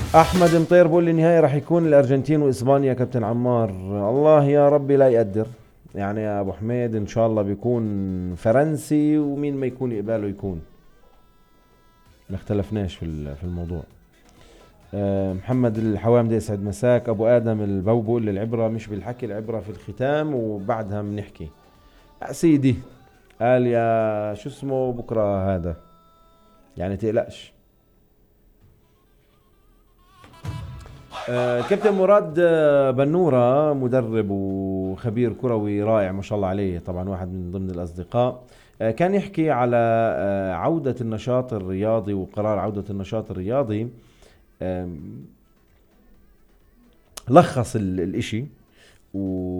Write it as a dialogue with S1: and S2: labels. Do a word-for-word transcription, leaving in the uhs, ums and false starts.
S1: احمد مطير بقول لي النهائي راح يكون الارجنتين واسبانيا. كابتن عمار الله يا ربي لا يقدر، يعني يا ابو حميد ان شاء الله بيكون فرنسي، ومين ما يكون يقباله يكون، ما اختلفناش في ال- في الموضوع. أه محمد الحوامدي يسعد مساك. ابو ادم البو بقول لي العبره مش بالحكي، العبره في الختام وبعدها بنحكي. يا سيدي قال يا شو اسمه بكره هذا، يعني تقلقش. آه، كابتن مراد آه، بنورة مدرب وخبير كروي رائع ما شاء الله عليه، طبعا واحد من ضمن الأصدقاء. آه، كان يحكي على آه، عودة النشاط الرياضي وقرار عودة النشاط الرياضي. آم، لخص ال- الإشي و